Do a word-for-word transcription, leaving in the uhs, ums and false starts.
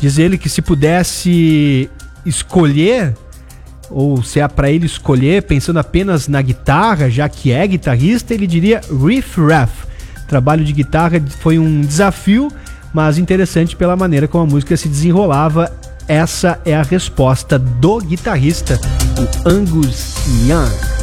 Diz ele que se pudesse escolher, ou se é para ele escolher, pensando apenas na guitarra, já que é guitarrista, ele diria Riff Raff. Trabalho de guitarra foi um desafio, mas interessante pela maneira como a música se desenrolava. Essa é a resposta do guitarrista, o Angus Young.